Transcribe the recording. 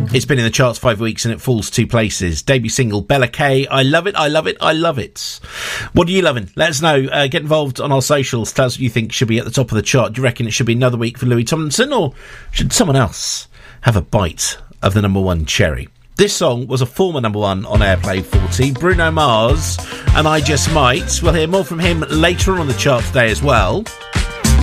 It's been in the charts 5 weeks and it falls 2 places. Debut single, Bella K. I love it, I love it, I love it. What are you loving? Let us know. Get involved on our socials. Tell us what you think should be at the top of the chart. Do you reckon it should be another week for Louis Tomlinson, or should someone else have a bite of the number one cherry? This song was a former number one on Airplay 40, Bruno Mars, and I Just Might. We'll hear more from him later on the chart today as well.